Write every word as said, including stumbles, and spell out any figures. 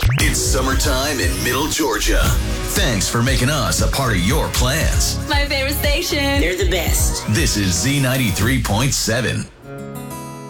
It's summertime in Middle Georgia. Thanks for making us a part of your plans. My favorite station. They're the best. This is Z ninety-three point seven.